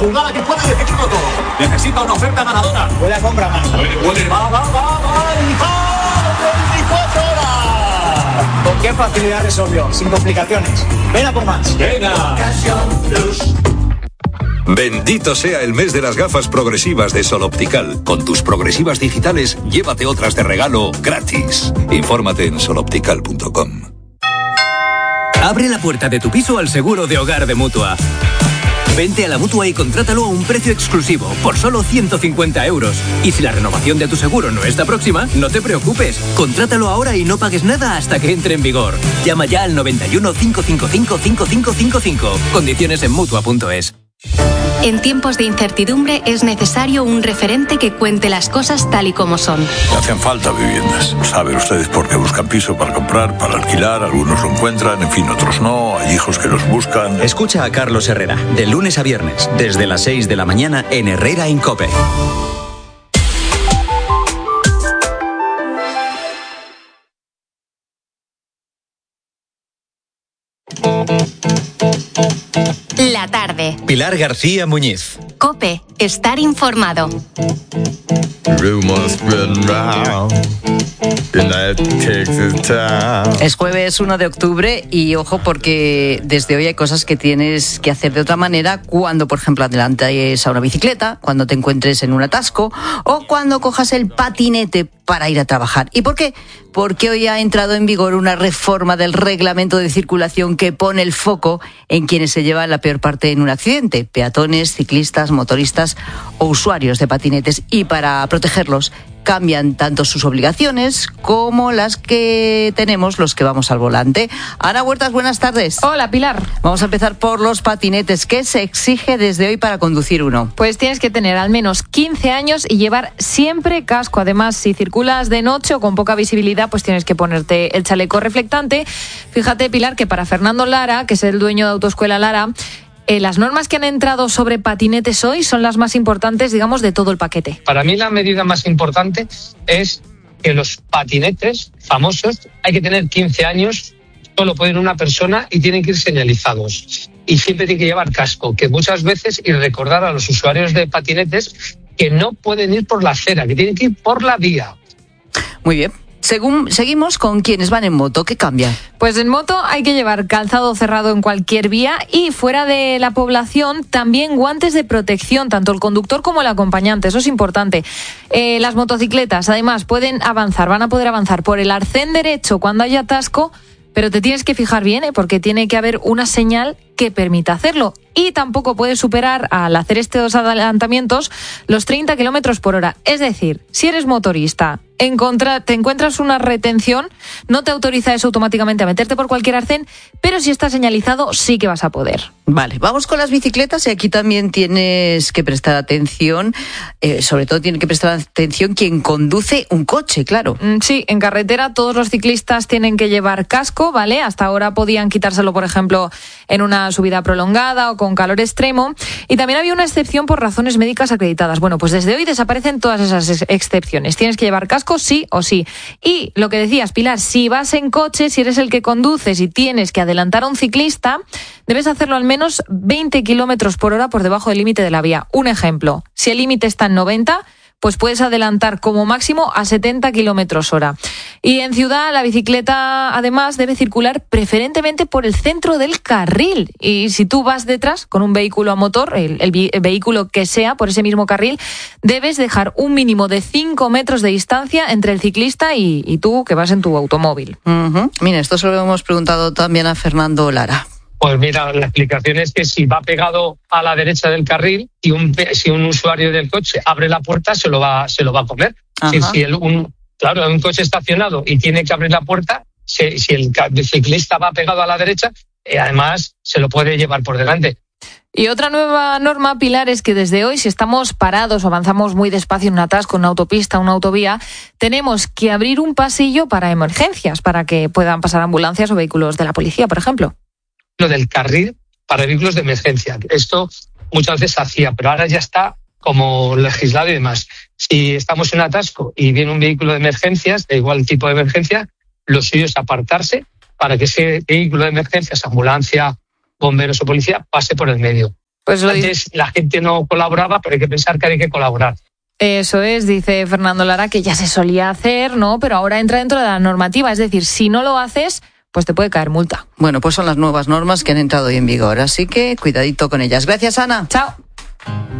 jugada que puede decidirlo todo. Necesita una oferta ganadora. Puede compra más. Puede. Va. 24 horas. ¿Con qué facilidad resolvió? Sin complicaciones. Ven a por más. Venga. Bendito sea el mes de las gafas progresivas de Sol Optical. Con tus progresivas digitales, llévate otras de regalo gratis. Infórmate en soloptical.com. Abre la puerta de tu piso al seguro de hogar de Mutua. Vente a la Mutua y contrátalo a un precio exclusivo, por solo 150 €. Y si la renovación de tu seguro no está próxima, no te preocupes. Contrátalo ahora y no pagues nada hasta que entre en vigor. Llama ya al 91 555 5555. Condiciones en Mutua.es. En tiempos de incertidumbre es necesario un referente que cuente las cosas tal y como son. Hacen falta viviendas. Saben ustedes por qué buscan piso para comprar, para alquilar. Algunos lo encuentran, en fin, otros no. Hay hijos que los buscan. Escucha a Carlos Herrera, de lunes a viernes, desde las 6 de la mañana en Herrera en COPE. La tarde. Pilar García Muñiz. COPE. Estar informado. Es jueves 1 de octubre y ojo porque desde hoy hay cosas que tienes que hacer de otra manera cuando, por ejemplo, adelantes a una bicicleta, cuando te encuentres en un atasco o cuando cojas el patinete para ir a trabajar. ¿Y por qué? Porque hoy ha entrado en vigor una reforma del reglamento de circulación que pone el foco en quienes se llevan la peor parte en un accidente: peatones, ciclistas, motoristas o usuarios de patinetes. Y para protegerlos cambian tanto sus obligaciones como las que tenemos los que vamos al volante. Ana Huertas, buenas tardes. Hola, Pilar. Vamos a empezar por los patinetes. ¿Qué se exige desde hoy para conducir uno? Pues tienes que tener al menos 15 años y llevar siempre casco. Además, si circulas de noche o con poca visibilidad, pues tienes que ponerte el chaleco reflectante. Fíjate, Pilar, que para Fernando Lara, que es el dueño de Autoescuela Lara, las normas que han entrado sobre patinetes hoy son las más importantes, digamos, de todo el paquete. Para mí la medida más importante es que los patinetes famosos hay que tener 15 años, solo puede ir una persona y tienen que ir señalizados. Y siempre tienen que llevar casco, que muchas veces, y recordar a los usuarios de patinetes que no pueden ir por la acera, que tienen que ir por la vía. Muy bien. Seguimos con quienes van en moto. ¿Qué cambia? Pues en moto hay que llevar calzado cerrado en cualquier vía y fuera de la población también guantes de protección, tanto el conductor como el acompañante. Eso es importante. Las motocicletas, además, van a poder avanzar por el arcén derecho cuando haya atasco, pero te tienes que fijar bien, porque tiene que haber una señal que permita hacerlo. Y tampoco puedes superar, al hacer estos adelantamientos, los 30 kilómetros por hora. Es decir, si eres motorista, te encuentras una retención, no te autoriza eso automáticamente a meterte por cualquier arcén, pero si está señalizado, sí que vas a poder. Vale, vamos con las bicicletas y aquí también tienes que prestar atención, sobre todo tiene que prestar atención quien conduce un coche, claro. Sí, en carretera todos los ciclistas tienen que llevar casco, ¿vale? Hasta ahora podían quitárselo, por ejemplo, en una subida prolongada o con calor extremo, y también había una excepción por razones médicas acreditadas. Bueno, pues desde hoy desaparecen todas esas excepciones. Tienes que llevar casco sí o sí. Y lo que decías, Pilar, si vas en coche, si eres el que conduces y tienes que adelantar a un ciclista, debes hacerlo al menos 20 kilómetros por hora por debajo del límite de la vía. Un ejemplo, si el límite está en 90, pues puedes adelantar como máximo a 70 kilómetros hora. Y en ciudad la bicicleta además debe circular preferentemente por el centro del carril. Y si tú vas detrás con un vehículo a motor, el vehículo que sea por ese mismo carril, debes dejar un mínimo de 5 metros de distancia entre el ciclista y tú que vas en tu automóvil. Uh-huh. Mira, esto se lo hemos preguntado también a Fernando Lara. Pues mira, la explicación es que si va pegado a la derecha del carril y si un usuario del coche abre la puerta, se lo va a comer. Si un coche estacionado y tiene que abrir la puerta, si el ciclista va pegado a la derecha, además se lo puede llevar por delante. Y otra nueva norma, Pilar, es que desde hoy, si estamos parados o avanzamos muy despacio en un atasco, en una autopista, una autovía, tenemos que abrir un pasillo para emergencias, para que puedan pasar ambulancias o vehículos de la policía, por ejemplo. Lo del carril para vehículos de emergencia. Esto muchas veces se hacía, pero ahora ya está como legislado y demás. Si estamos en un atasco y viene un vehículo de emergencias, da igual el tipo de emergencia, lo suyo es apartarse para que ese vehículo de emergencias, ambulancia, bomberos o policía, pase por el medio. Pues antes la gente no colaboraba, pero hay que pensar que hay que colaborar. Eso es, dice Fernando Lara, que ya se solía hacer, ¿no? Pero ahora entra dentro de la normativa. Es decir, si no lo haces, pues te puede caer multa. Bueno, pues son las nuevas normas que han entrado hoy en vigor, así que cuidadito con ellas. Gracias, Ana. Chao.